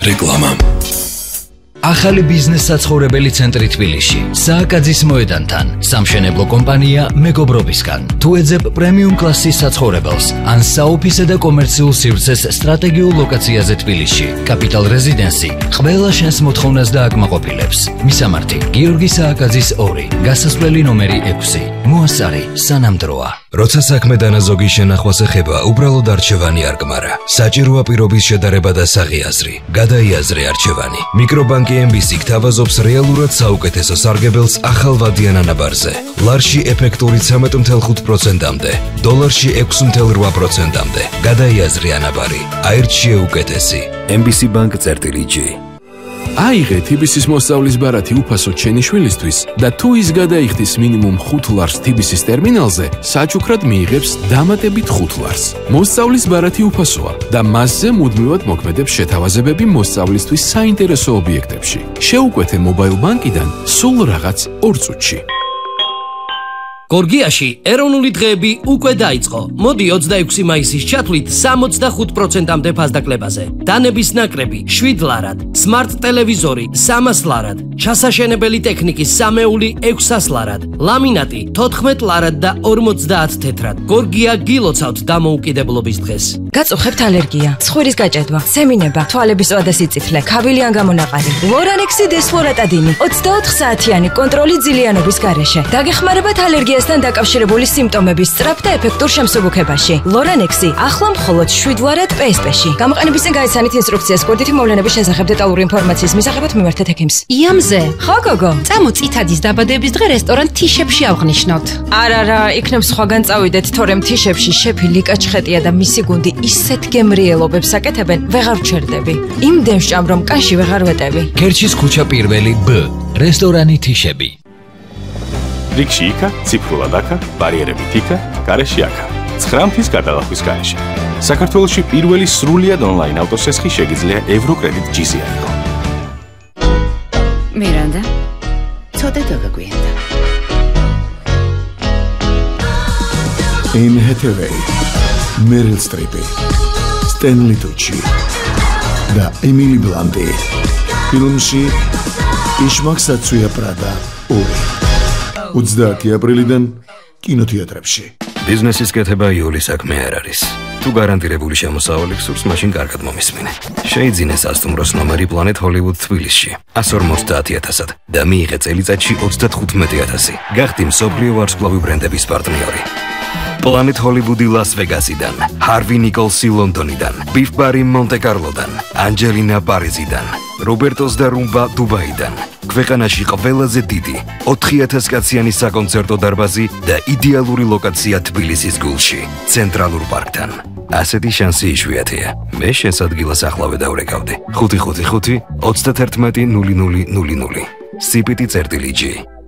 რეკლამა. ახალი ბიზნეს საცხოვრებელი ცენტრი თბილისში. სააკაძის მოედანთან. სამშენებლო კომპანია მეგობრობისგან. თუ ეძებ პრემიუმ კლასის საცხოვრებელს, ან საოფისე და კომერციულ სივრცეს სტრატეგიულ ლოკაციაზე თბილისში. კაპიტალ რეზიდენსი ყველა შენს მოთხოვნას დააკმაყოფილებს. მისამართი: გიორგი სააკაძის 2, გასასვლელი ნომერი 6. მოასწარი სანამდროა. როცა საქმე დანაზოგი შენახვას ეხება, უბრალოდ არჩევანი არ გმარა. საჭიროა პირობის შედარება და საღიაზრი. გადაიაზრე არჩევანი. მიკრობანკი MBC გთავაზობს რეალურად საუკეთესო სარგებელს ახალვადიან ანაბარზე. ლარში ეფექტური 13.5%-მდე, დოლარში 6.8%-მდე. გადაიაზრე ანაბარი. აირჩიე უკეთესი. MBC Bank-G. აიღე TBC-ის მოსწავლის ბარათი უფასოდ შენი შვილისთვის და თუ ის გადაიხდის მინიმუმ 5 ლარს TBC-ის ტერმინალზე, საჩუქრად მიიღებს დამატებით 5 ლარს. მოსწავლის ბარათი უფასოა და მასზე მუდმივად მოქმედებს შეთავაზებები მოსწავლისთვის საინტერესო ობიექტებში. შეუკვეთე მობაილ ბანკიდან სულ რაღაც 2 წუთში. გორგიაში ეროვნული დღეები უკვე დაიწყო. მოდი 26 მაისის ჩათვლით 65%-მდე ფასდაკლებაზე. დანების ნაკრები 7 ლარად, სმარტ ტელევიზორი 300 ლარად, ჩასაშენებელი ტექნიკის სამეული 600 ლარად, ლამინატი 14 ლარად და 50 თეთრად. გორგია გილოცავთ დამოუკიდებლობის დღეს. გაწუხებთ ალერგია, ცხვირის გაჭედვა, სემინება, თვალების წვადა სიწითლე, ქავილი ან გამონაყარი. ლორანექსი დესფლორატადინი 24 საათიანი კონტროლი ძილიანობის გარეშე. დაგეხმარებათ ალერგიასთან დაკავშირებული სიმპტომების სწრაფ და ეფექტურ შემსუბუქებაში. ლორანექსი ახლა მხოლოდ 7 ლარად PSP-ში. გამოყენების წინ გაიცანით ინსტრუქციას კურდითი მოვლენების შესახებ დეტალური ინფორმაციის მისაღებად მიმართეთ ექიმს. იამზე. ხო გოგო. წამო წითადის დაბადების დღე რესტორან თიშებში აღნიშნოთ. არა, იქნებ სხვაგან წავიდეთ, თორემ თიშებში შეფი ლიკა ჩხეტია და მისი გუნდი ისეთ გემრიელობებს აკეთებენ, ვეღარ ვჩერდები. იმდენ ვჭამ, რომ კაში ვეღარ ვეტევი. ქერჩის ქუჩა პირველი B, რესტორანი თიშები. რიგში იქა, ციფრულად აქა, ბარიერებით იქა, გარეშე აქა. 9 მთის გადალახვის გარეშე. საქართველოში პირველი სრულიად ონლაინ ავტოსესხი შეგიძლია ევროკრედიტ G-ზე აიღო. მირანდა, ცოტა დაგაგვიანდა. Anne Hathaway, Meryl Streep, Stanley Tucci და Emily Blunt. ფილმში იშმაკსაცუია პრადა 2. 20 აპრილიდან კინოთეატრებში. ბიზნესის კეთება იული საქმე არ არის. თუ გარანტირებული შემოსავალი გსურს, მაშინ კარგად მომისმინე. შეიძინე სასტუმროს ნომერი Planet Hollywood თბილისში 150,000-ად და მიიღე წელიწადში 35,000. გახდი მსოფლიო ვარსკვლავი ბრენდების პარტნიორი. Planet Hollywood-ი Las Vegas-იდან, Harvey Nicholsი ლონდონიდან, Biff Barry მონტე-კარლოდან, Angelina Paris-დან, Robertos და Rumba დუბაიდან. ქვეყანაში ყველაზე დიდი 4000 კაციანი საკონცერტო დარბაზი და იდეალური ლოკაცია თბილისის გულში, ცენტრალურ პარკთან. ასეთი შანსი იშვიათია. მე შენს ადგილას ახლავე დავრეკავდი. 555 31 0000. CPT-G.